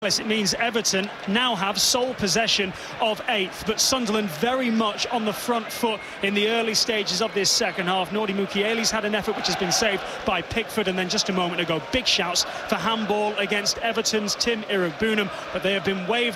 It means Everton now have sole possession of 8th, but Sunderland very much on the front foot in the early stages of this second half. Nordi Mukiele's had an effort which has been saved by Pickford, and then just a moment ago, big shouts for handball against Everton's Tim Iroegbunam, but they have been waved